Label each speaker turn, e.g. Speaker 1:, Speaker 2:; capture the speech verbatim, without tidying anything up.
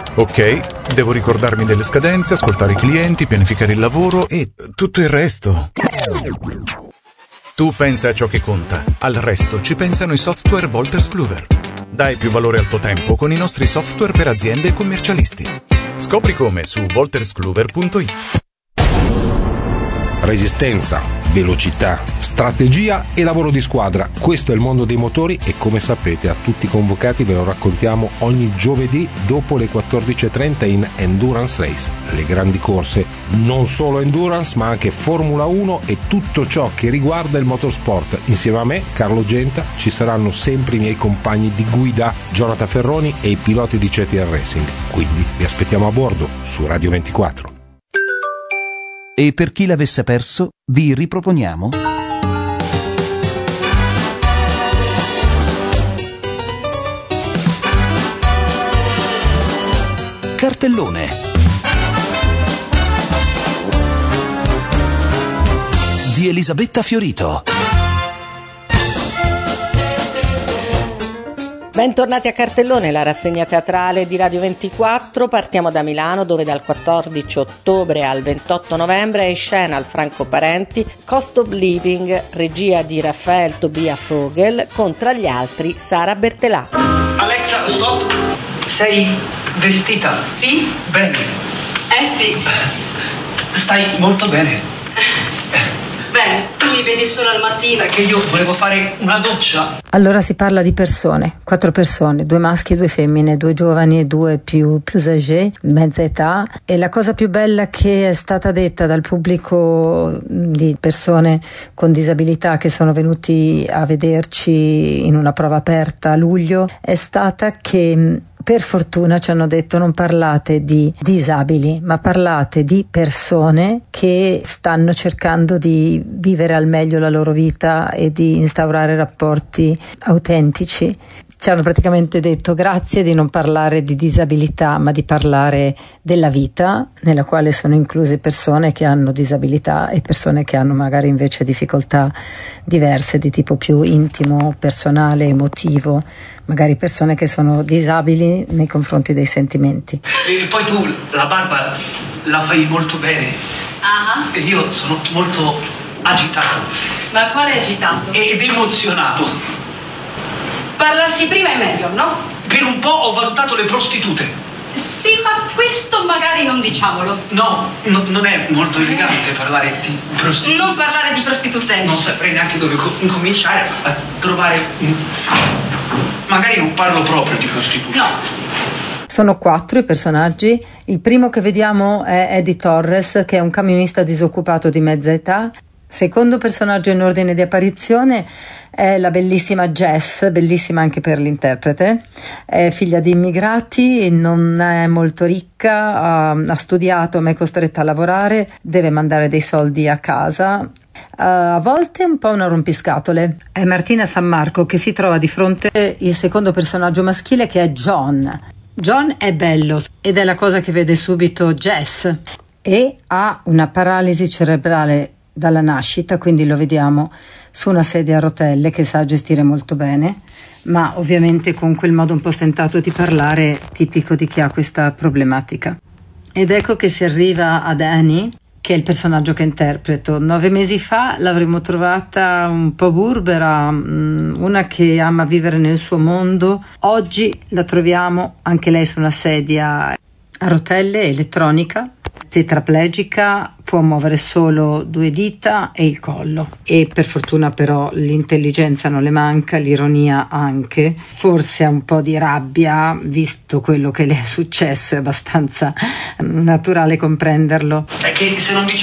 Speaker 1: Ok, devo ricordarmi delle scadenze, ascoltare i clienti, pianificare il lavoro e tutto il resto. Tu pensa a ciò che conta, al resto ci pensano i software Wolters Kluwer. Dai più valore al tuo tempo con i nostri software per aziende e commercialisti. Scopri come su wolters kluwer punto it.
Speaker 2: Resistenza, velocità, strategia e lavoro di squadra. Questo è il mondo dei motori e, come sapete, a tutti i convocati ve lo raccontiamo ogni giovedì dopo le quattordici e trenta in Endurance Race. Le grandi corse, non solo Endurance ma anche Formula uno e tutto ciò che riguarda il motorsport. Insieme a me, Carlo Genta, ci saranno sempre i miei compagni di guida, Jonathan Ferroni, e i piloti di C T R Racing. Quindi vi aspettiamo a bordo su Radio ventiquattro.
Speaker 3: E per chi l'avesse perso, vi riproponiamo Cartellone. Di Elisabetta Fiorito.
Speaker 4: Bentornati a Cartellone, la rassegna teatrale di Radio ventiquattro. Partiamo da Milano, dove dal quattordici ottobre al ventotto novembre è in scena al Franco Parenti Cost of Living, regia di Raphael Tobia Vogel, con tra gli altri Sara Bertelà.
Speaker 5: Alexa, stop! Sei vestita?
Speaker 6: Sì?
Speaker 5: Bene.
Speaker 6: Eh sì.
Speaker 5: Stai molto bene.
Speaker 6: Bene, tu mi vedi solo al mattino.
Speaker 5: È che io volevo fare una doccia.
Speaker 7: Allora si parla di persone, quattro persone, due maschi e due femmine, due giovani e due più plus âgés, mezza età, e la cosa più bella che è stata detta dal pubblico di persone con disabilità che sono venuti a vederci in una prova aperta a luglio è stata che per fortuna ci hanno detto: non parlate di disabili, ma parlate di persone che stanno cercando di vivere al meglio la loro vita e di instaurare rapporti autentici. Ci hanno praticamente detto grazie di non parlare di disabilità, ma di parlare della vita, nella quale sono incluse persone che hanno disabilità e persone che hanno magari invece difficoltà diverse di tipo più intimo, personale, emotivo, magari persone che sono disabili nei confronti dei sentimenti.
Speaker 5: E poi tu la barba la fai molto bene.
Speaker 6: Ah.
Speaker 5: E io sono molto agitato.
Speaker 6: Ma quale agitato?
Speaker 5: Ed emozionato.
Speaker 6: Parlarsi prima è meglio, no?
Speaker 5: Per un po' ho valutato le prostitute.
Speaker 6: Sì, ma questo magari non diciamolo.
Speaker 5: No, no, non è molto elegante parlare di prostitute.
Speaker 6: Non parlare di prostitute.
Speaker 5: Non saprei neanche dove co- cominciare a trovare un... Magari non parlo proprio di prostitute.
Speaker 6: No.
Speaker 7: Sono quattro i personaggi. Il primo che vediamo è Eddie Torres, che è un camionista disoccupato di mezza età. Secondo personaggio in ordine di apparizione è la bellissima Jess, bellissima anche per l'interprete. È figlia di immigrati, non è molto ricca, ha, ha studiato ma è costretta a lavorare, deve mandare dei soldi a casa. Uh, a volte è un po' una rompiscatole. È Martina San Marco che si trova di fronte il secondo personaggio maschile, che è John. John è bello ed è la cosa che vede subito Jess, e ha una paralisi cerebrale dalla nascita, quindi lo vediamo su una sedia a rotelle che sa gestire molto bene, ma ovviamente con quel modo un po' stentato di parlare tipico di chi ha questa problematica. Ed ecco che si arriva ad Annie, che è il personaggio che interpreto. Nove mesi fa l'avremmo trovata un po' burbera, una che ama vivere nel suo mondo. Oggi la troviamo anche lei su una sedia a rotelle elettronica, tetraplegica, può muovere solo due dita e il collo, e per fortuna però l'intelligenza non le manca, l'ironia anche, forse ha un po' di rabbia visto quello che le è successo, è abbastanza naturale comprenderlo.
Speaker 5: È che se non dici